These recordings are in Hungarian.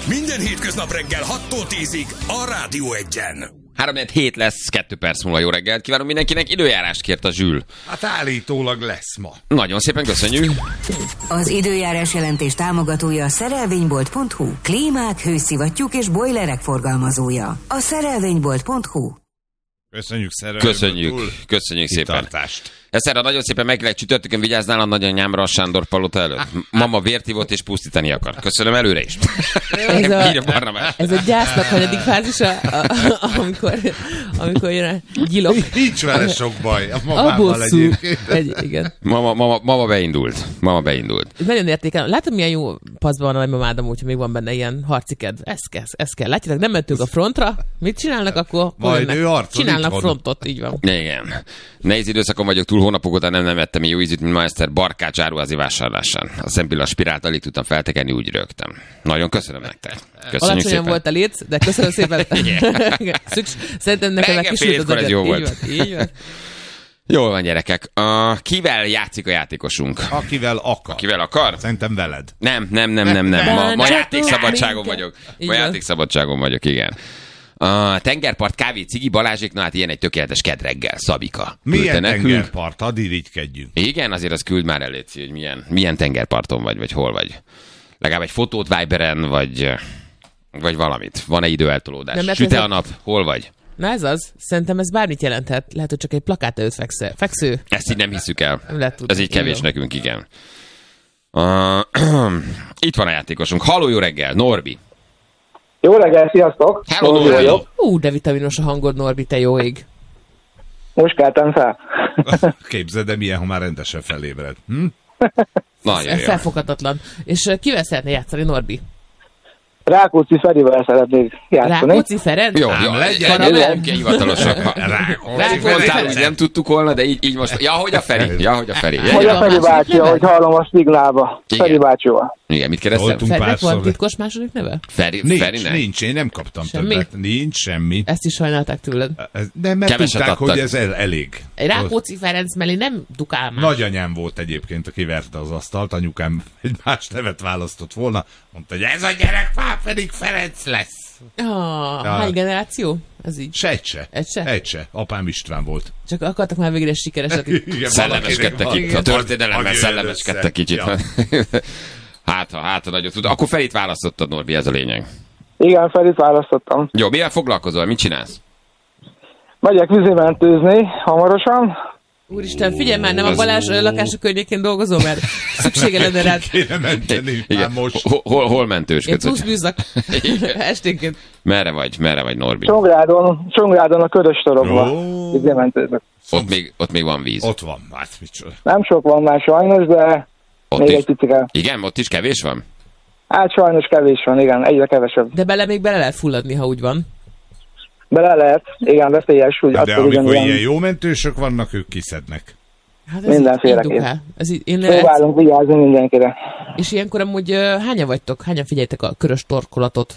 Minden hétköznap reggel 6-tól 10-ig a Rádió 1-en. 3-7 lesz, 2 perc múlva. Jó reggelt kívánom mindenkinek. Időjárást kért a Zsül. Hát állítólag lesz ma. Nagyon szépen köszönjük. Az időjárás jelentés támogatója a szerelvénybolt.hu. Klímák, hőszivattyúk és bojlerek forgalmazója. A szerelvénybolt.hu. Köszönjük szerelőből. Köszönjük szépen. Kitartást. Ezt erre nagyon szépen megvileg csütörtökön vigyázzál a nagyanyámra a Sándor palota előtt. Mama vért ivott és pusztítani akar. Köszönöm előre is. Ez a gyásznak hanyadik fázisa, amikor jön a gyilok. Nincs vele sok baj. A mamával bosszú. egyébként. Igen. Mama beindult. Nagyon értékelem. Látod, milyen jó paszban van a nagymamádam, hogyha még van benne ilyen harcikedv. Ez kell. Látjátok, nem mentünk a frontra. Mit csinálnak akkor? Majd ő arcol csinálnak itthon. frontot, így van. Igen. Nehéz időszakon vagyok túl, hónapok óta nem ettem jó ízűt, mint ma Eszter Barkács áruházi vásárlásán. A szempilla spirált alig tudtam feltekerni, úgy rögtem. Nagyon köszönöm nektek. Köszönjük Alacsonyan szépen. volt a léc, de köszönöm szépen. Szerintem nekem Reggel kisült az fél 5-kor ez jó volt. Így van. Jól van, gyerekek. Kivel játszik a játékosunk? Akivel akar. Kivel akar? Szerintem veled. Nem. Ma játékszabadságon vagyok. Ma játékszabadságon vagyok, igen. A tengerpart, kávé, cigi, Balázsék, na hát ilyen egy tökéletes kedreggel. Szabika. Milyen Küldte nekünk. tengerpart? Hadd irigykedjünk. Igen, azért az küld már el, Léci, hogy milyen tengerparton vagy hol vagy. Legalább egy fotót Viberen, vagy valamit. Van-e időeltolódás? Süt-e a nap? Hol vagy? Na ez az. Szerintem ez bármit jelenthet. Lehet, hogy csak egy plakát előtt feksző. Ezt így nem hiszük el. Lehet, Ez így kevés nekünk, igen. Itt van a játékosunk. Halló, jó reggel, Norbi. Jó reggel, sziasztok! Hello, Norbi. De vitaminos a hangod, Norbi, te jó ég. Most keltem fel. Képzeld, de milyen, ha már rendesen felébred. Nagyon jó. Felfoghatatlan. És kivel szeretné játszani, Norbi? Rákóczi Ferivel szeretnék játszani. Rákóczi Ferenc? Jó, legyen. nem kell hivatalosak. Rákóczi Voltál, úgy nem tudtuk volna, de így most. Ja, hogy a Feri. Hogy a Feri bácsi, ahogy hallom a szignálba. Igen. Feri bácsival. Igen, mit kérdeztem? Voltunk Ferinek párszor. van titkos második neve? Ferinek? Nincs, én nem kaptam Semmi? többet. Nincs semmi. Ezt is sajnálták tőled. De mert Keveset tudták, adtak. hogy ez elég. Egy Rákóczi Ferenc mellé nem dukál már. Nagyanyám volt egyébként, aki verte az asztalt, anyukám egy más nevet választott volna. Mondta, hogy ez a gyerek már pedig Ferenc lesz. Hány generáció? Ez így. Egy se. Apám István volt. Csak akartak már végre sikereset. Igen, Szellemeskedtek valakinek itt. A van. történelemmel szellemeskedtek kicsit. Ja. Hát, nagyot tud. Akkor Ferit választottad, Norbi, ez a lényeg. Igen, Ferit választottam. Jó, mivel foglalkozol? Mit csinálsz? Megyek vízimentőzni hamarosan. Úristen, figyelj már, nem a Balázs lakása környékén dolgozol, mert szüksége lenne rád. Kéne menteni, már most. Hol Én mentősködsz? plusz bűzak esténként. Merre vagy, Norbi? Csongrádon a Körös torokban vízimentőzök. Ott még van víz. Ott van, hát micsoda. Nem sok van már sajnos, de Ott még is. egy picike. Igen, ott is kevés van? Hát sajnos kevés van, igen, egyre kevesebb. De még bele lehet fulladni, ha úgy van. Bele lehet, igen, veszélyes, úgy De attól amikor ugyanilyen ilyen jó mentősök vannak, ők kiszednek. Hát mindenféleképpen. Én próbálunk vigyázni mindenkire. És ilyenkor amúgy hányan vagytok? Hányan figyeltek a körös torkolatot?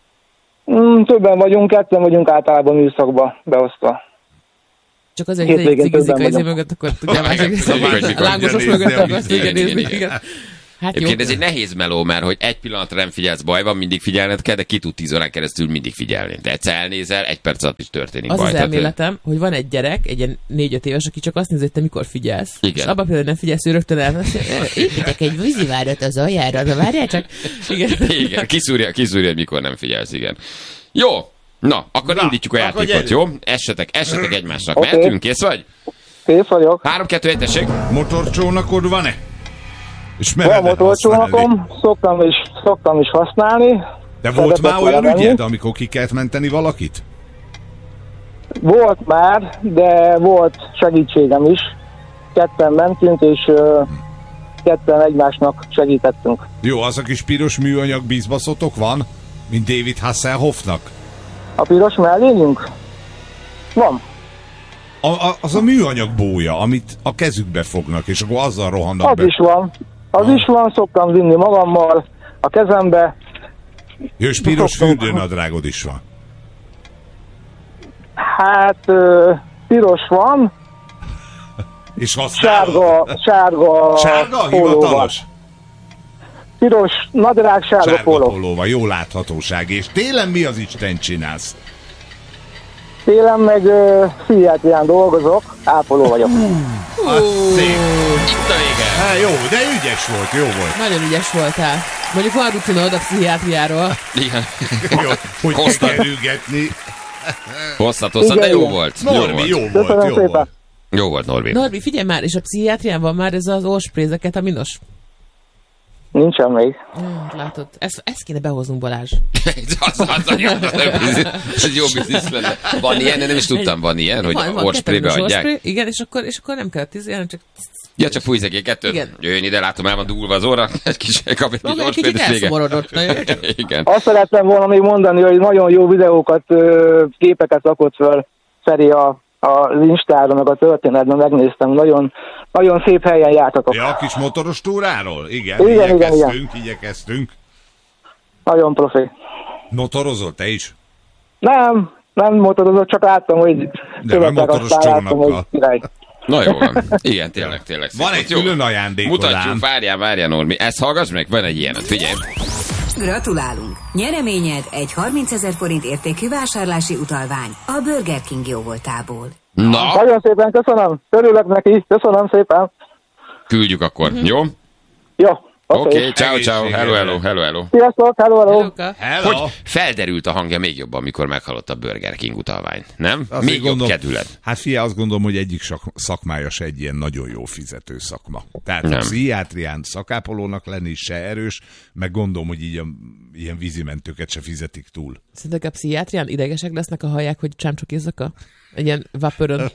Többen vagyunk, ketten vagyunk általában műszakba beosztva. Csak azért, Két hogy egy végén cigizik többen a vagyunk. mögött, akkor tudja másik. Tudjuk, hogy A lángosos nézni, mögött amit akarsz nézni. igen. Hát jó. Egyébként ez egy nehéz meló, mert hogy egy pillanatra nem figyelsz, baj van, mindig figyelned kell, de ki tud 10 órán keresztül mindig figyelni. De egyszer elnézel, egy perc alatt is történik Az baj. az elméletem, hogy van egy gyerek, egy ilyen 4-5 éves, aki csak azt nézi, hogy te mikor figyelsz. Igen. És abban például nem figyelsz, ő rögtön építek egy vízivárat az aljára, de várjál csak. Igen, kiszúrja, hogy mikor nem figyelsz, igen. Jó, na, akkor indítjuk a játékot, jó? Essetek egymásnak. Oké. Mehetünk, kész vagy? Kész vagyok. 3-2-1, tessék. Motorcsónakod van-e? És Van mereded motorcsónakom, szoktam is használni. De volt Szeretek már olyan vele menni. ügyed, amikor ki kellett menteni valakit? Volt már, de volt segítségem is. Ketten mentünk, és ketten egymásnak segítettünk. Jó, az a kis piros műanyag bízbaszotok van? Mint David Hasselhoffnak? A piros mellényünk? Van. Az a műanyag bója, amit a kezükbe fognak, és akkor azzal rohannak Az be. is van. Az is van, szoktam vinni magammal a kezembe. Jó, és piros Szoktam. fürdőnadrágod is van. Hát piros van, És használod? sárga Sárga? pólóval. Hivatalos? piros, nadrág, sárga póló. Pólóval, jó láthatóság. És télen mi az Isten csinálsz? Télen meg pszichiátrián dolgozok, ápoló vagyok. Szép. Itt a vége. Hát jó, de ügyes volt, jó volt. Nagyon ügyes voltál. Mondjuk van rutinod a pszichiátriáról. Igen. Jó, hogy Hoztad. kell kerülgetni. Hosszat, de Igen, jó igen. volt. Norbi, jó volt, Köszönöm jó szépen. volt. Jó volt, Norbi. Norbi, figyelj már, és a pszichiátrián van már ez az orsprézeket, a minos. Nincsen még. Látod, ezt kéne behoznunk, Balázs. Ez jó biznisz lenne. Van ilyen? Nem is tudtam, van ilyen, hogy orsprébe kettős adják. orspray, igen, és akkor nem kell hanem csak... Ja, csak fújsz egy kettőt. Igen. Jöjjön ide, látom, el van dugulva az óra. Egy kis kap egy kis Maga egy orsprét, kicsit és vége. elszomorodott. Igen. Azt szerettem volna még mondani, hogy nagyon jó videókat, képeket rakott föl Feri az Instára, meg a történetben megnéztem. Nagyon, nagyon szép helyen jártatok. Ja, a kis motoros túráról? Igen, Igen. igyekeztünk. Nagyon profi. Motorozol te is? Nem motorozok, csak láttam, hogy De nem motoros aztán láttam, csónakkal. hogy király. Na jó van. Igen, tényleg. Van egy külön ajándékod Mutatjuk, ám. várjál, Normi. Ezt hallgass meg, van egy ilyen, figyelj. Gratulálunk! Nyereményed egy 30 000 forint értékű vásárlási utalvány a Burger King jóvoltából. Na, Nagyon szépen köszönöm. Örülök neki. Köszönöm szépen. küldjük akkor, jó? Jó. Oké, ciao. Egészségedre. Hello. Sziasztok, hello. Luka. Hello. Hogy felderült a hangja még jobban, amikor meghallott a Burger King utalványt, nem? Azt Még így jobb gondolom- kedület. Hát figyelj, azt gondolom, hogy egyik szakmája se egy ilyen nagyon jó fizető szakma. Tehát Nem. a pszichiátrián szakápolónak lenni se erős, meg gondolom, hogy így ilyen vízimentőket se fizetik túl. Szerinted a pszichiátrián idegesek lesznek, a hallják, hogy csámcsokizzak egy ilyen vapörön.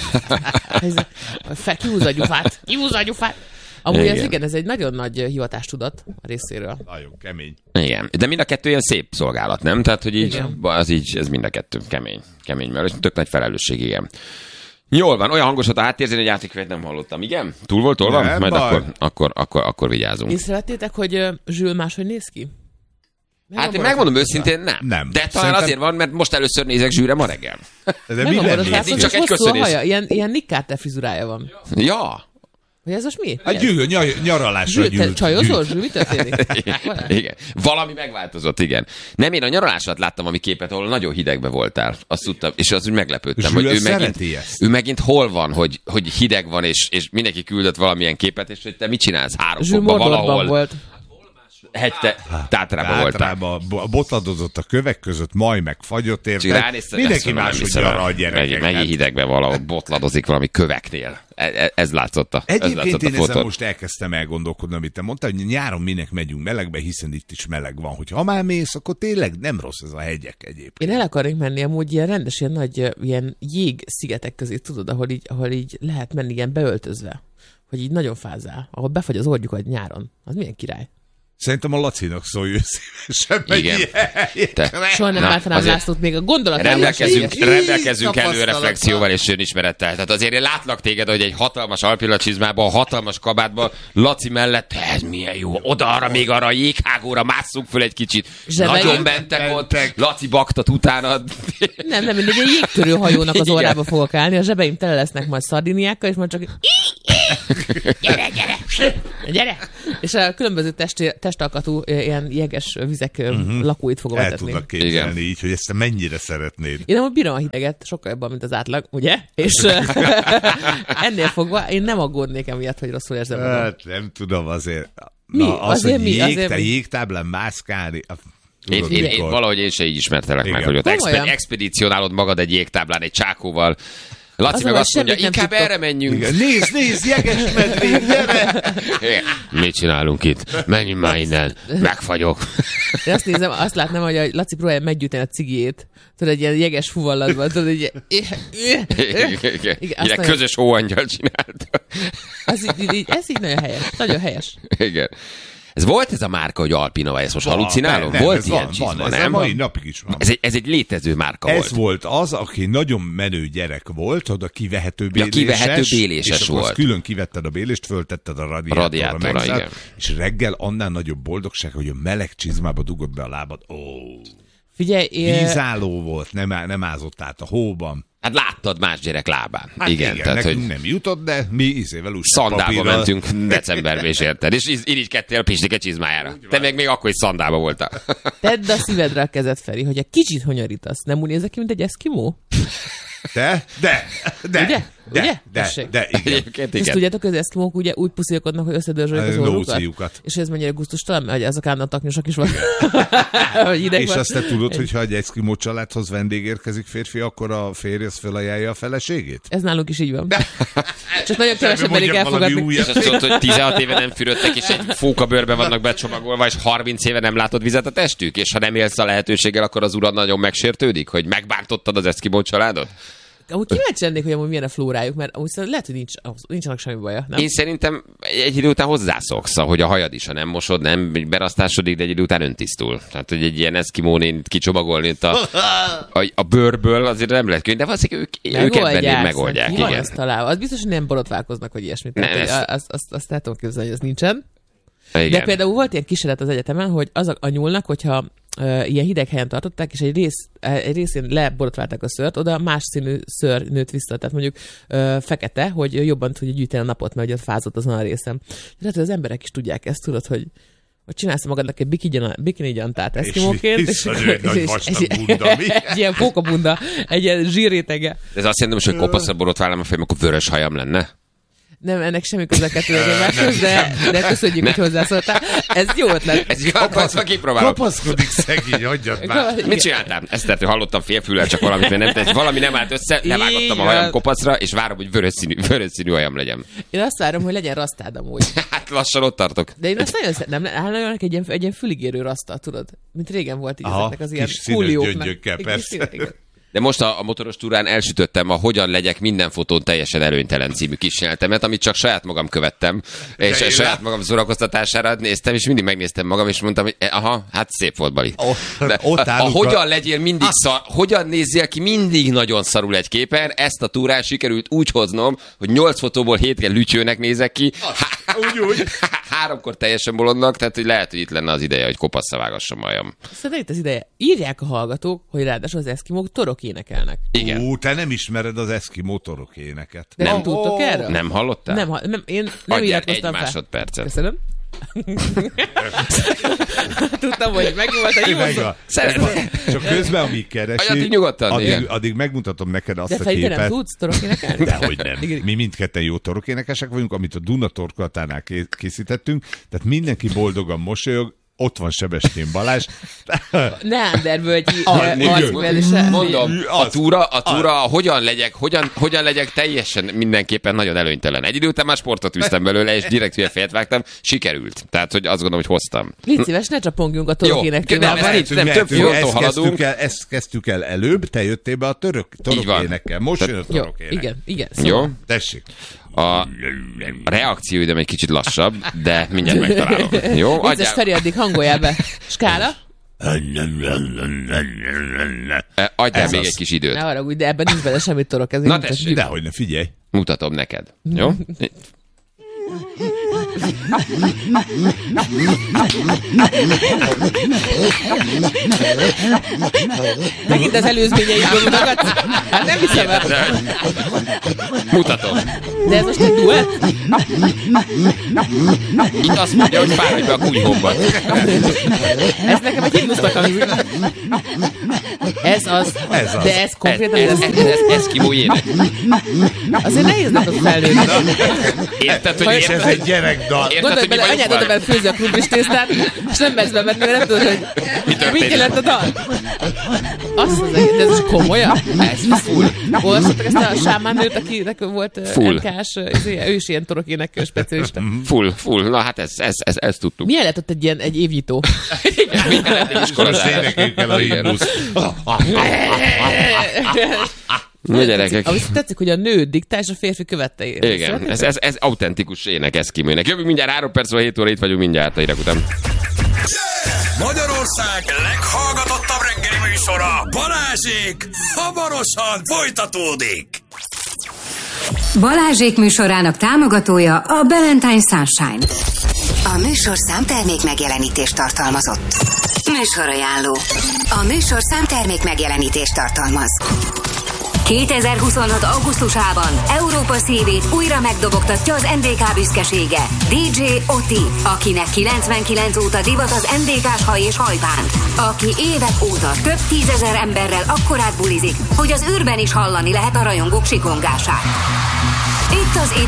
Kihúzza a gyufát. Amúgy ez Igen. igen, ez egy nagyon nagy hivatástudat a részéről. Nagyon kemény. Igen, de mind a kettő ilyen szép szolgálat, nem? Tehát, hogy így, Igen. az így, ez mind a kettő kemény, mert tök nagy felelősség, igen. Jól van, olyan hangos volt a háttérzén, hogy játékvet nem hallottam, igen? Túl volt tolva? Nem Majd baj. akkor vigyázunk. Észrevettétek, hogy Zsül máshogy néz ki? Hát én megmondom őszintén, nem. Nem. De talán Szerintem- azért van, mert most először nézek Zsűre ma reggel. De mi Megmondom, lennél? hogy Nincs csak egy hosszú a köszönés. haja, ilyen Nick Carter frizurája van. Ja. Hogy ez most mi? A nyaralásra Zsül, te gyűlt. csajozol? Zsül, mi történik? Igen. Valami megváltozott, igen. Nem, én a nyaralás alatt láttam valami képet, ahol nagyon hidegbe voltál. Azt tudtam, és az úgy meglepődtem, Zsül hogy ezt szereti ezt. ő megint hol van, hogy hideg van, és mindenki küldött valamilyen képet, és hogy te mit csinálsz 3 Zsül fokban Mordorban valahol. volt. Tátrában voltál. Általában botladozott a kövek között, majd megfagyott Csak érte. ránéztem, Mindenki azt mondom, máshogy nem hiszem el. nyaral a gyerekeket. Mennyi hidegbe valahol botladozik valami köveknél. Ez látszott a Egyébként én ezen fotón. most elkezdtem elgondolkodni, amit te mondtál, hogy nyáron minek megyünk melegbe, hiszen itt is meleg van. Hogyha már mész, akkor tényleg nem rossz ez a hegyek egyébként. Én el akarnék menni amúgy ilyen rendes, ilyen nagy ilyen jégszigetek közé, tudod, ahol így lehet menni ilyen beöltözve. Hogy így nagyon fázál, ahol befagy az orgyukat nyáron. Az milyen király. Szerintem a Lacinak szólj szívesen megy Igen. ilyen. Te. Soha nem Na, látnám azért Lászlót még a gondolat. rendelkezünk tapasztalata. előreflexióval és önismerettel. Tehát azért én látlak téged, hogy egy hatalmas alpillacsizmában, hatalmas kabátban, Laci mellett, ez milyen jó, oda-arra, még arra a jéghágóra másszunk föl egy kicsit. Zsebeim. Nagyon bentek ott, Laci baktat utánad. Nem, mindegy, egy jégtörő hajónak az Igen. órába fogok állni, a zsebeim tele lesznek majd szardiniákkal, és majd csak gyere! És a különböző testalkatú ilyen jeges vizek lakóit fogom El etetni. tudnak képzelni Igen. így, hogy ezt te mennyire szeretnéd. Én amúgy bírom a hideget, sokkal jobban, mint az átlag, ugye? És ennél fogva én nem aggódnék emiatt, hogy rosszul érzem magam. Hát nem tudom azért. Mi? Az, Azért hogy mi? Azért mi? jégtáblán mászkálni. Tudod, Én mikor? valahogy én se így ismertelek meg, Igen. hogy ott Komolyan? expedícionálod magad egy jégtáblán, egy csákóval. Laci Az meg a azt mondja, semmit nem inkább tudtok. erre menjünk. Igen. Nézd, jeges medvék, gyere! Mit csinálunk itt? Menjünk már innen. Megfagyok. Én azt nézem, azt látnám, hogy a Laci próbálja meggyűjteni a cigijét. Tudod, egy ilyen jeges fuvallatban, tudod, egy Igen, közös hóangyal csinálta. ez így nagyon helyes. Nagyon helyes. Igen. Volt ez a márka, hogy Alpina, vagy ezt most halucinálom? Nem, Volt ez ilyen van, csizma, ez a nem? mai napig is van. Ez egy létező márka Ez volt. volt az, aki nagyon menő gyerek volt, oda kivehető béléses. kivehető béléses és akkor volt. azt külön kivetted a bélést, föltetted a radiátorra, megszállt, igen. és reggel annál nagyobb boldogság, hogy a meleg csizmába dugod be a lábad. Ó, Figyelj, vízálló volt, nem ázott át a hóban. Hát láttad más gyerek lábán. Hát igen, tehát, nekünk hogy nem jutott, de mi ízével szandába mentünk decemberben, és érted. És irigykedtél a Pistike csizmájára. Te még akkor is szandába voltál. Tedd a szívedre a kezed, Feri, hogy egy kicsit honyorítasz. Nem úgy nézek ki, mint egy eszkimó? De, Ugye? igen. Egyébként Ezt igen. tudjátok, hogy az eszkimók ugye úgy puszilkodnak, hogy összedörzsölik az orrukat? Lóciukat. És ez mennyire gusztustalan, hogy azok állandóan taknyosak is van. Hogy ideg És van. azt te tudod, hogy ha egy eszkimó családhoz vendég érkezik férfi, akkor a férj az felajánlja a feleségét? Ez nálunk is így van. Csak nagyon kevesebb merik Mondjak valami elfogadni. újat. És azt tudod, hogy 16 éve nem fürödtek, és egy fókabőrbe vannak becsomagolva, és 30 éve nem látod vizet a testük, és ha nem élsz a lehetőséggel, akkor az urad nagyon megsértődik, hogy megbántottad az eszkimó családot? Amúgy kíváncsi lennék, hogy amúgy milyen a flórájuk, mert amúgy lehet, hogy nincsenek semmi baja, nem? Én szerintem egy idő után hozzászoksz, hogy a hajad is, ha nem mosod, nem berasztásodik, de egy idő után öntisztul. Tehát, hogy egy ilyen eszkimónét kicsomagolni itt a bőrből azért nem lehet könnyű, de valószínűleg ők ebben megoldják. Ki van Igen. ezt találva? Az biztos, hogy nem borotválkoznak, vagy ilyesmit. Nem, Tehát, azt el tudom képzelni, hogy ez nincsen. Igen. De például volt ilyen kísérlet az egyetemen, hogy azok a nyúlnak, hogyha ilyen hideg helyen tartották, és egy részén leborotválták a szőrt, oda más színű szőr nőtt vissza, tehát mondjuk fekete, hogy jobban tudja gyűjteni a napot, mert ugye fázott azon a részen. Tehát, hogy az emberek is tudják ezt, tudod, hogy csinálsz magadnak egy bikini gyantát eszkimóként, és egy nagy vastag bunda, mi? egy ilyen pókabunda, egy ilyen zsírrétege. Ez azt jelenti, hogy kopaszra borotválom a fejem, akkor vörös hajam lenne. Nem, ennek semmi köze a kettőjegymáshoz, de köszönjük, hogy hozzászóltál. Ez jó ötlet. Ez kapaszra kipróbálom. Kapaszkodik szegény, hagyjad már. Mit csináltam? Ezt tehát, hogy hallottam félfüllel csak valamit, mert nem, valami nem állt össze, levágottam a hajam kopaszra, és várom, hogy vörös színű hajam legyen. Én azt várom, hogy legyen rasztád amúgy. Hát lassan ott tartok. De én azt nagyon szeretem, nem állna egy ilyen füligérő raszta, tudod? Mint régen volt így Aha, ezeknek az ilyen kis színes kúlióknak. gyöngyökkel, persze. Igen. De most a motoros túrán elsütöttem a Hogyan legyek minden fotón teljesen előnytelen című kísérletemet, amit csak saját magam követtem, és saját magam szórakoztatására néztem, és mindig megnéztem magam, és mondtam, hogy aha, hát szép volt, Bali. De hogyan legyél mindig hogyan nézzél ki mindig nagyon szarul egy képen, ezt a túrán sikerült úgy hoznom, hogy 8 fotóból 7-en lütyőnek nézek ki, Úgy. 3-kor teljesen bolondnak, tehát hogy lehet, hogy itt lenne az ideje, hogy kopaszra vágassam majam. Szerintem itt az ideje. Írják a hallgatók, hogy ráadásul az eszkimók torok énekelnek. Igen. Te nem ismered az eszkimó torok éneket. De nem tudtok erről? Nem hallottál? Én nem Adjál iratkoztam egy fel. másodpercet. Köszönöm. Tudtam, hogy megvolt a jó szó. Szeretném. Csak közben, amíg Ajánlít keresi, nyugodtan, igen. addig megmutatom neked azt De a Feri, te nem képet. tudsz torok énekelni? Dehogy nem. Mi mindketten jó torokénekesek vagyunk, amit a Duna torkolatánál készítettünk, tehát mindenki boldogan mosolyog, ott van Sebestyén Balázs. Neandervölgyi igen. arcművelése. Mondom, a túra hogyan legyek teljesen mindenképpen nagyon előnytelen. Egy idő után már sportot üztem belőle, és direkt hülye fejet vágtam, sikerült. Tehát, hogy azt gondolom, hogy hoztam. Légy szíves, ne csapongjunk a torok énektémában. nem több fronton haladunk. Ezt kezdtük el előbb, te jöttél be a torok énekkel. Most jön a Jó, torok ének. igen. Jó? Tessék. A reakcióidőm egy kicsit lassabb, de mindjárt megtalálom. Jó? Vicces Feri, addig hangoljál be. Skála? Adjál Ez még az. egy kis időt. Ne haragudj, de ebben nincs bele semmi torok. Ez Na tessék. Dehogy ne, figyelj. Mutatom neked. Jó? Megint az előzményeidből mutogatsz? Hát nem hiszem el. Mutatom. De ez most egy duett? Itt azt mondja, hogy fáradj be a kunyhómba. Ez nekem egy himnusznak hangzik. Ez az. De ez konkrétan Ez eszkimó ének. azért nehéz neked felnőni. Érted, hogy És ez egy gyerekdal. Gondolj bele, anyád oda bele főzi a krumplis tésztát, és nem mersz bemenni, mert nem tudod, hogy mit jelent a dal. Azt az egész, de ez is komolyan? Ez full. Olvassatok ezt a sámán nőt, akinek volt Full. MK-s, ő is ilyen torokének specialista. Full. Na hát ezt tudtuk. Milyen lett ott egy évnyitó? Most énekeljük el a himnuszt. Na gyerekek. Amit tetszik, hogy a nő diktál, és a férfi követte. Igen, ez autentikus ének eszkimőnek. Jövünk mindjárt 3 percről 7 óra, itt vagyunk mindjárt a hírek után. Magyarország leghallgatottabb reggeli műsora, Balázsék, hamarosan folytatódik. Balázsék műsorának támogatója a Valentine Sunshine. A műsorszám termék megjelenítést tartalmazott. Műsorajánló. A műsorszám termék megjelenítést tartalmaz. 2026. augusztusában Európa szívét újra megdobogtatja az NDK büszkesége. DJ Oti, akinek 99 óta divat az NDK-s haj és hajbánd. Aki évek óta több 10 000 emberrel akkorát bulizik, hogy az űrben is hallani lehet a rajongók sikongását. Itt az